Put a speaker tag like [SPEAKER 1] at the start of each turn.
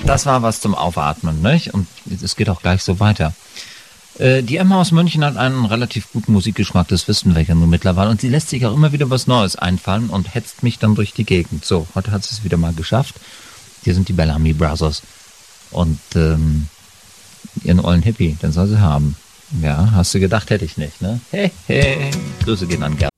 [SPEAKER 1] Das war was zum Aufatmen, nicht? Und es geht auch gleich so weiter. Die Emma aus München hat einen relativ guten Musikgeschmack, das wissen wir ja nun mittlerweile. Und sie lässt sich auch immer wieder was Neues einfallen und hetzt mich dann durch die Gegend. So, heute hat sie es wieder mal geschafft. Hier sind die Bellamy Brothers. Und ihren ollen Hippie, den soll sie haben. Ja, hast du gedacht, hätte ich nicht, ne? Hey, hey. Grüße gehen an Gerd.